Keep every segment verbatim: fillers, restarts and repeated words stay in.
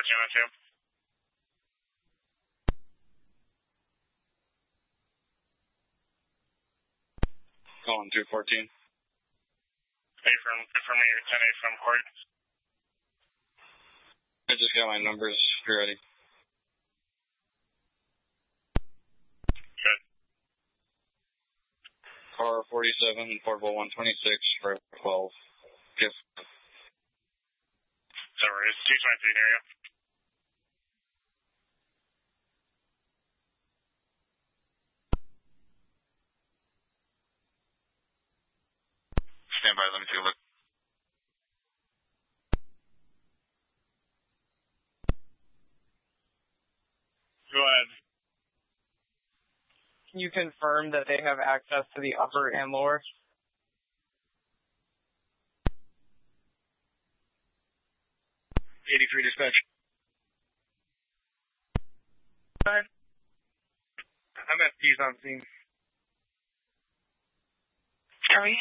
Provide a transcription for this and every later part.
fourteen oh two. Calling two fourteen. Hey, from, from me, ten eight from court. I just got my numbers. You're ready. Good. Car forty-seven, portable one twenty-six for twelve. Yes. Sorry, it's two twenty-three near you. Stand by, let me take a look. Go ahead. Can you confirm that they have access to the upper and lower? eighty-three dispatch. I'm at P's on scene. Sorry?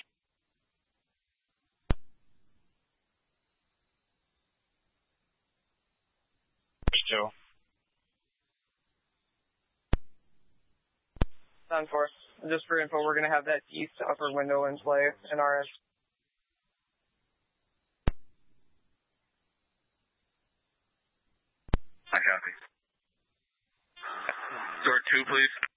Joe. ten four. Just for info, we're going to have that east upper window in play in R S. I copy. Door two, please.